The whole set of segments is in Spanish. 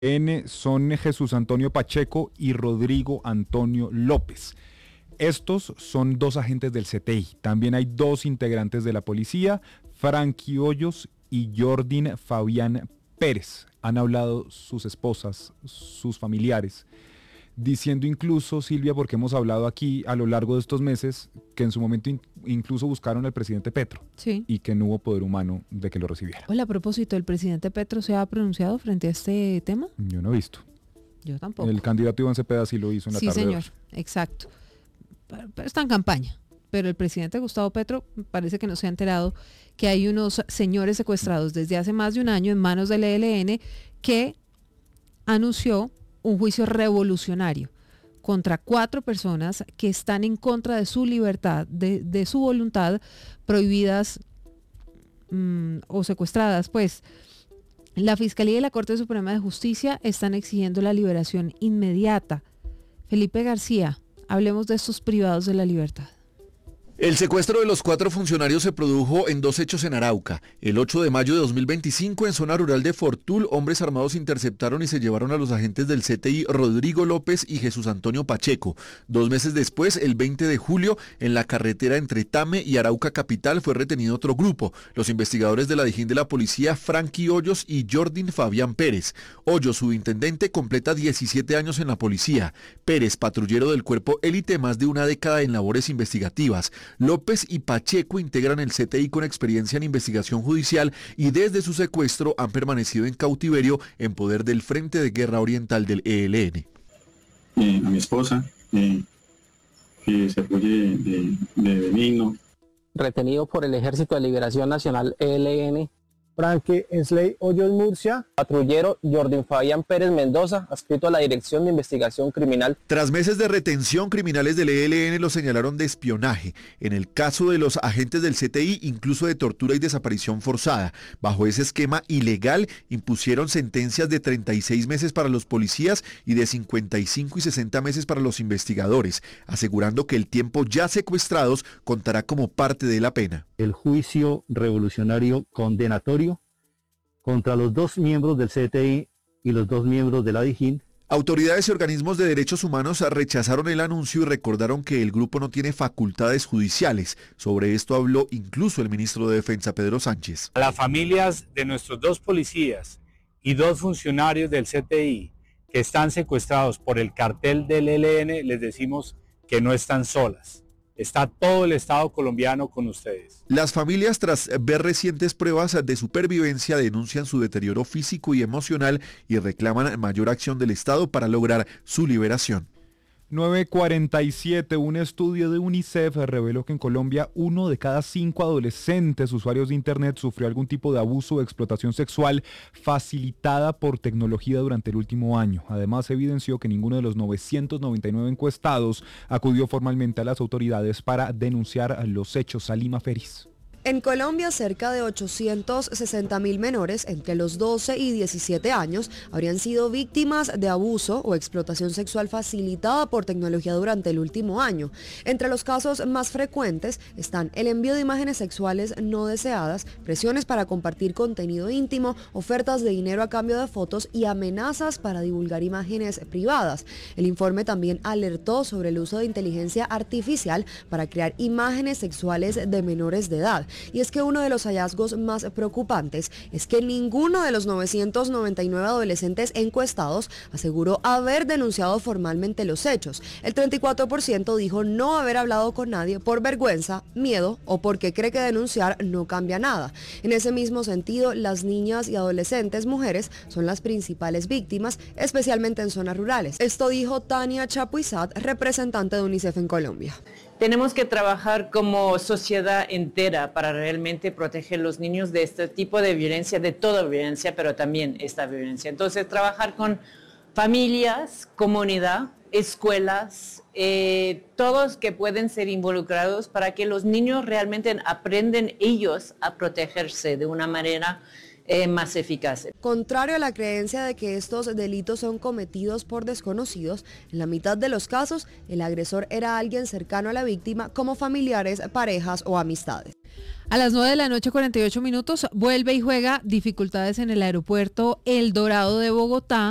son Jesús Antonio Pacheco y Rodrigo Antonio López. Estos son dos agentes del CTI. También hay dos integrantes de la policía, Frankie Hoyos y Jordin Fabián Pérez. Han hablado sus esposas, sus familiares, diciendo incluso, Silvia, porque hemos hablado aquí a lo largo de estos meses, que en su momento incluso buscaron al presidente Petro, sí, y que no hubo poder humano de que lo recibiera. Hola, a propósito, ¿el presidente Petro se ha pronunciado frente a este tema? Yo no he visto. Yo tampoco. El candidato Iván Cepeda sí lo hizo en la tarde. Sí, señor, exacto. Pero está en campaña. Pero el presidente Gustavo Petro parece que no se ha enterado que hay unos señores secuestrados desde hace más de un año en manos del ELN que anunció un juicio revolucionario contra 4 personas que están en contra de su libertad, de su voluntad, prohibidas o secuestradas. Pues la Fiscalía y la Corte Suprema de Justicia están exigiendo la liberación inmediata. Felipe García, hablemos de estos privados de la libertad. El secuestro de los 4 funcionarios se produjo en 2 hechos en Arauca. El 8 de mayo de 2025, en zona rural de Fortul, hombres armados interceptaron y se llevaron a los agentes del CTI Rodrigo López y Jesús Antonio Pacheco. 2 meses después, el 20 de julio, en la carretera entre Tame y Arauca Capital, fue retenido otro grupo. Los investigadores de la Dijín de la Policía, Frankie Hoyos y Jordin Fabián Pérez. Hoyos, subintendente, completa 17 años en la policía. Pérez, patrullero del cuerpo élite, más de una década en labores investigativas. López y Pacheco integran el CTI con experiencia en investigación judicial y desde su secuestro han permanecido en cautiverio en poder del Frente de Guerra Oriental del ELN. A mi esposa, que se apoye de Benigno. Retenido por el Ejército de Liberación Nacional ELN. Frankie Ensley Hoyos Murcia. Patrullero Jordin Fabián Pérez Mendoza, adscrito a la Dirección de Investigación Criminal. Tras meses de retención, criminales del ELN lo señalaron de espionaje. En el caso de los agentes del CTI, incluso de tortura y desaparición forzada. Bajo ese esquema ilegal, impusieron sentencias de 36 meses para los policías y de 55 y 60 meses para los investigadores, asegurando que el tiempo ya secuestrados contará como parte de la pena. El juicio revolucionario condenatorio contra los 2 miembros del CTI y los 2 miembros de la Dijín. Autoridades y organismos de derechos humanos rechazaron el anuncio y recordaron que el grupo no tiene facultades judiciales. Sobre esto habló incluso el ministro de Defensa, Pedro Sánchez. A las familias de nuestros 2 policías y 2 funcionarios del CTI que están secuestrados por el cartel del ELN, les decimos que no están solas. Está todo el Estado colombiano con ustedes. Las familias, tras ver recientes pruebas de supervivencia, denuncian su deterioro físico y emocional y reclaman mayor acción del Estado para lograr su liberación. 9:47, un estudio de UNICEF reveló que en Colombia 1 de cada 5 adolescentes usuarios de Internet sufrió algún tipo de abuso o explotación sexual facilitada por tecnología durante el último año. Además, evidenció que ninguno de los 999 encuestados acudió formalmente a las autoridades para denunciar los hechos. Salima Feriz. En Colombia, cerca de 860.000 menores entre los 12 y 17 años habrían sido víctimas de abuso o explotación sexual facilitada por tecnología durante el último año. Entre los casos más frecuentes están el envío de imágenes sexuales no deseadas, presiones para compartir contenido íntimo, ofertas de dinero a cambio de fotos y amenazas para divulgar imágenes privadas. El informe también alertó sobre el uso de inteligencia artificial para crear imágenes sexuales de menores de edad. Y es que uno de los hallazgos más preocupantes es que ninguno de los 999 adolescentes encuestados aseguró haber denunciado formalmente los hechos. El 34% dijo no haber hablado con nadie por vergüenza, miedo o porque cree que denunciar no cambia nada. En ese mismo sentido, las niñas y adolescentes mujeres son las principales víctimas, especialmente en zonas rurales. Esto dijo Tania Chapuisat, representante de UNICEF en Colombia. Tenemos que trabajar como sociedad entera para realmente proteger a los niños de este tipo de violencia, de toda violencia, pero también esta violencia. Entonces, trabajar con familias, comunidad, escuelas, todos que pueden ser involucrados para que los niños realmente aprenden ellos a protegerse de una manera más eficaz. Contrario a la creencia de que estos delitos son cometidos por desconocidos, en la mitad de los casos el agresor era alguien cercano a la víctima, como familiares, parejas o amistades. A las 9:48 PM, vuelve y juega dificultades en el aeropuerto El Dorado de Bogotá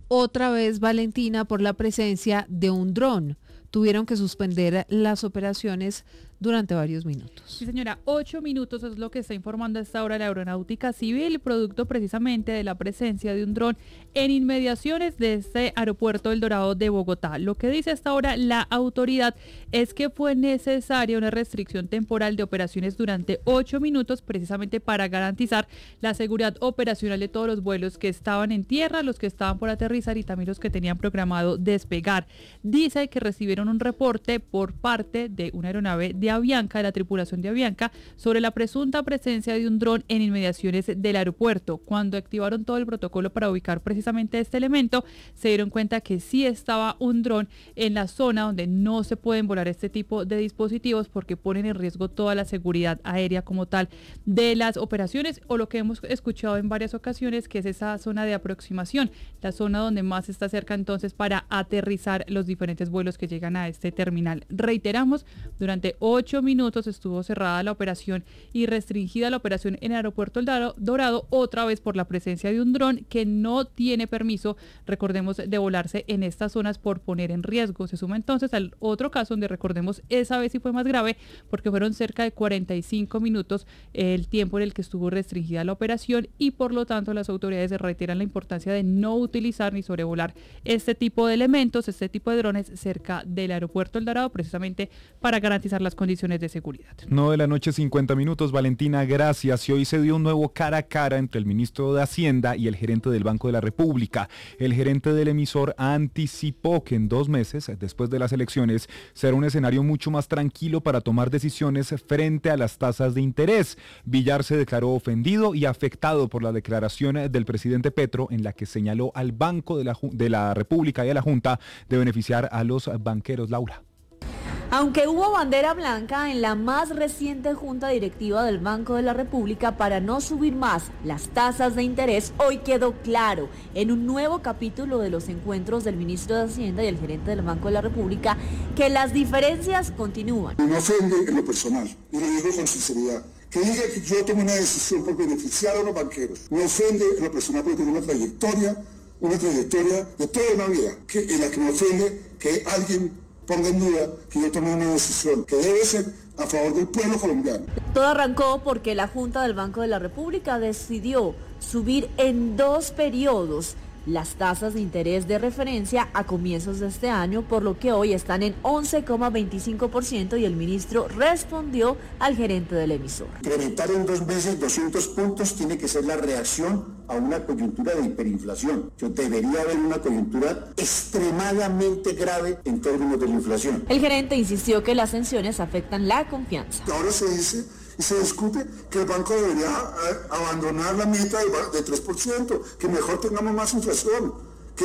otra vez, Valentina, por la presencia de un dron. Tuvieron que suspender las operaciones durante varios minutos. Sí, señora, 8 minutos es lo que está informando a esta hora la Aeronáutica Civil, producto precisamente de la presencia de un dron en inmediaciones de este aeropuerto El Dorado de Bogotá. Lo que dice hasta ahora la autoridad es que fue necesaria una restricción temporal de operaciones durante 8 minutos, precisamente para garantizar la seguridad operacional de todos los vuelos que estaban en tierra, los que estaban por aterrizar y también los que tenían programado despegar. Dice que recibieron un reporte por parte de una aeronave de Avianca, de la tripulación de Avianca, sobre la presunta presencia de un dron en inmediaciones del aeropuerto. Cuando activaron todo el protocolo para ubicar precisamente este elemento, se dieron cuenta que sí estaba un dron en la zona donde no se pueden volar este tipo de dispositivos porque ponen en riesgo toda la seguridad aérea como tal de las operaciones, o lo que hemos escuchado en varias ocasiones, que es esa zona de aproximación, la zona donde más está cerca entonces para aterrizar los diferentes vuelos que llegan a este terminal. Reiteramos, durante 8 minutos estuvo cerrada la operación y restringida la operación en el aeropuerto El Dorado, otra vez por la presencia de un dron que no tiene permiso, recordemos, de volarse en estas zonas por poner en riesgo. Se suma entonces al otro caso donde, recordemos, esa vez sí fue más grave porque fueron cerca de 45 minutos el tiempo en el que estuvo restringida la operación, y por lo tanto las autoridades reiteran la importancia de no utilizar ni sobrevolar este tipo de elementos, este tipo de drones cerca del aeropuerto El Dorado, precisamente para garantizar las condiciones de seguridad. 9:50 p.m, Valentina, gracias. Y hoy se dio un nuevo cara a cara entre el ministro de Hacienda y el gerente del Banco de la República. El gerente del emisor anticipó que en 2 meses, después de las elecciones, será un escenario mucho más tranquilo para tomar decisiones frente a las tasas de interés. Villar se declaró ofendido y afectado por la declaración del presidente Petro, en la que señaló al Banco de la República y a la Junta de beneficiar a los banqueros. Laura. Aunque hubo bandera blanca en la más reciente junta directiva del Banco de la República para no subir más las tasas de interés, hoy quedó claro en un nuevo capítulo de los encuentros del ministro de Hacienda y el gerente del Banco de la República que las diferencias continúan. Me ofende en lo personal, y lo digo con sinceridad, que diga que yo tomé una decisión por beneficiar a los banqueros. Me ofende en lo personal porque tengo una trayectoria de toda una vida, en la que me ofende que alguien ponga en duda que yo tomé una decisión que debe ser a favor del pueblo colombiano. Todo arrancó porque la Junta del Banco de la República decidió subir en 2 periodos las tasas de interés de referencia a comienzos de este año, por lo que hoy están en 11,25%, y el ministro respondió al gerente del emisor. Incrementar en 2 meses 200 puntos tiene que ser la reacción a una coyuntura de hiperinflación. Debería haber una coyuntura extremadamente grave en términos de la inflación. El gerente insistió que las sanciones afectan la confianza. Ahora se dice y se discute que el banco debería abandonar la meta de 3%, que mejor tengamos más inflación, que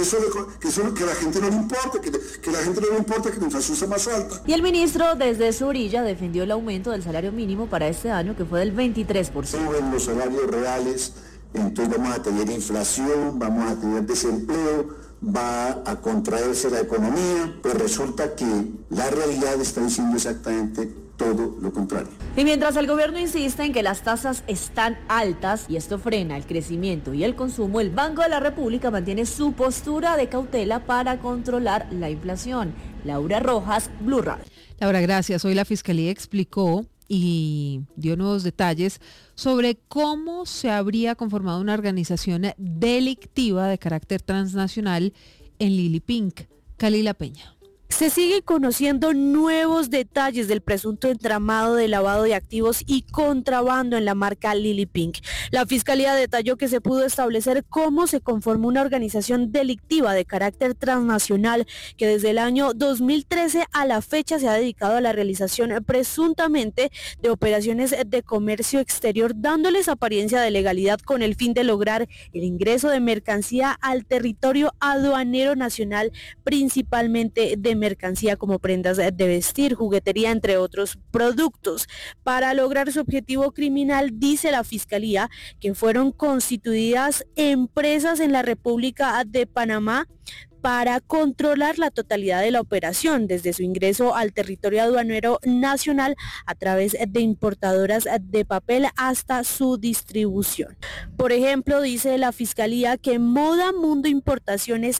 a la gente no le importa, que a la gente no le importa que la inflación sea más alta. Y el ministro desde su orilla defendió el aumento del salario mínimo para este año, que fue del 23%. Suben los salarios reales, entonces vamos a tener inflación, vamos a tener desempleo, va a contraerse la economía, pues resulta que la realidad está diciendo exactamente todo lo contrario. Y mientras el gobierno insiste en que las tasas están altas y esto frena el crecimiento y el consumo, el Banco de la República mantiene su postura de cautela para controlar la inflación. Laura Rojas, Blue Radio. Laura, gracias. Hoy la Fiscalía explicó y dio nuevos detalles sobre cómo se habría conformado una organización delictiva de carácter transnacional en Lili Pink. Kalila Peña. Se sigue conociendo nuevos detalles del presunto entramado de lavado de activos y contrabando en la marca Lili Pink. La Fiscalía detalló que se pudo establecer cómo se conformó una organización delictiva de carácter transnacional que desde el año 2013 a la fecha se ha dedicado a la realización presuntamente de operaciones de comercio exterior, dándoles apariencia de legalidad con el fin de lograr el ingreso de mercancía al territorio aduanero nacional, principalmente de mercancía como prendas de vestir, juguetería, entre otros productos. Para lograr su objetivo criminal, dice la Fiscalía, que fueron constituidas empresas en la República de Panamá para controlar la totalidad de la operación, desde su ingreso al territorio aduanero nacional a través de importadoras de papel hasta su distribución. Por ejemplo, dice la Fiscalía que Moda Mundo Importaciones